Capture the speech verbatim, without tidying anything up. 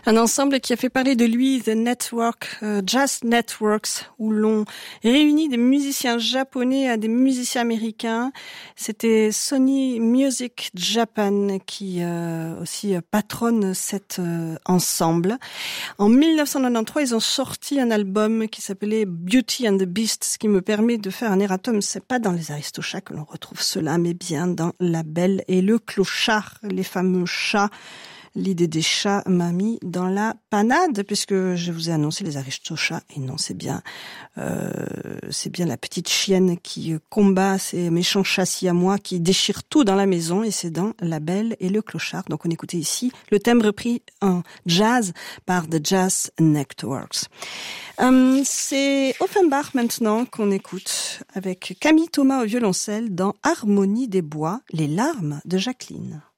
Un ensemble qui a fait parler de lui, The Network, euh, Jazz Networks, où l'on réunit des musiciens japonais à des musiciens américains. C'était Sony Music Japan qui euh, aussi patronne cet euh, ensemble. En dix-neuf cent quatre-vingt-treize, ils ont sorti un album qui s'appelait Beauty and the Beast, ce qui me permet de faire un erratum. C'est pas dans les Aristochats que l'on retrouve cela, mais bien dans La Belle et le Clochard, les fameux chats. L'idée des chats m'a mis dans la panade, puisque je vous ai annoncé les Aristochats, et non, c'est bien, euh, c'est bien la petite chienne qui combat ces méchants chats siamois qui déchirent tout dans la maison, et c'est dans La Belle et le Clochard. Donc on écoutait ici le thème repris en jazz par The Jazz Networks. Euh, c'est Offenbach maintenant qu'on écoute avec Camille Thomas au violoncelle dans Harmonie des bois, les larmes de Jacqueline.